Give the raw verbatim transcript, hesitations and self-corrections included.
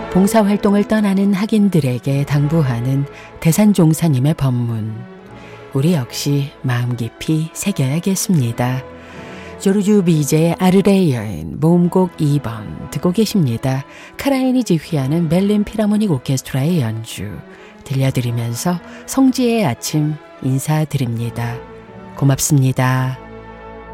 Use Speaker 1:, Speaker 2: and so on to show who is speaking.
Speaker 1: 봉사활동을 떠나는 학인들에게 당부하는 대산종사님의 법문. 우리 역시 마음 깊이 새겨야겠습니다. 조르주 비제의 아르레 여인 모음곡 이 번 듣고 계십니다. 카라인이 지휘하는 벨린 필하모닉 오케스트라의 연주 들려드리면서 성지의 아침 인사드립니다. 고맙습니다.